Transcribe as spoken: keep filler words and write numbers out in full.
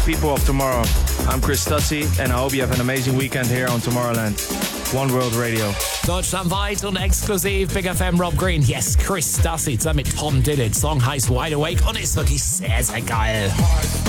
people of tomorrow. I'm Chris Stutzy and I hope you have an amazing weekend here on Tomorrowland. One World Radio. Deutschlandweit und exklusiv Big F M Rob Green. Yes, Chris Stutzy zusammen mit Tom Dillon. Song heißt Wide Awake und ist wirklich sehr, sehr geil.